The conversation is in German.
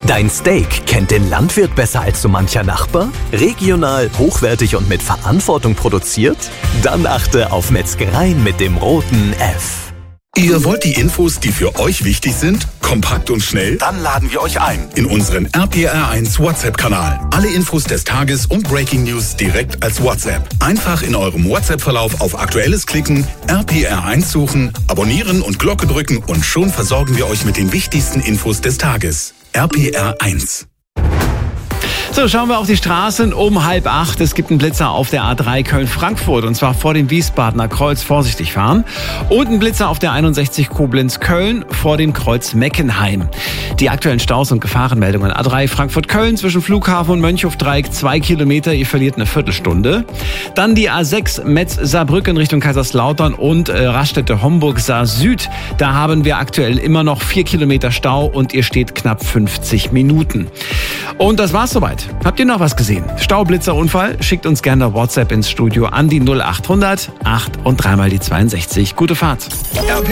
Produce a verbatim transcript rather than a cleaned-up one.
Dein Steak kennt den Landwirt besser als so mancher Nachbar? Regional, hochwertig und mit Verantwortung produziert? Dann achte auf Metzgereien mit dem roten F. Ihr wollt die Infos, die für euch wichtig sind, kompakt und schnell? Dann laden wir euch ein in unseren R P R eins WhatsApp-Kanal. Alle Infos des Tages und Breaking News direkt als WhatsApp. Einfach in eurem WhatsApp-Verlauf auf Aktuelles klicken, R P R eins suchen, abonnieren und Glocke drücken und schon versorgen wir euch mit den wichtigsten Infos des Tages. R P R eins. So, schauen wir auf die Straßen um halb acht. Es gibt einen Blitzer auf der A drei Köln-Frankfurt und zwar vor dem Wiesbadener Kreuz, vorsichtig fahren. Und einen Blitzer auf der einundsechzig Koblenz-Köln vor dem Kreuz Meckenheim. Die aktuellen Staus und Gefahrenmeldungen. A drei Frankfurt-Köln zwischen Flughafen und Mönchhofdreieck zwei Kilometer, ihr verliert eine Viertelstunde. Dann die A sechs Metz-Saarbrücken Richtung Kaiserslautern und äh, Raststätte-Homburg-Saar-Süd. Da haben wir aktuell immer noch vier Kilometer Stau und ihr steht knapp fünfzig Minuten. Und das war's soweit. Habt ihr noch was gesehen? Staublitzer-Unfall? Schickt uns gerne WhatsApp ins Studio an die null acht hundert acht und dreimal die zweiundsechzig. Gute Fahrt.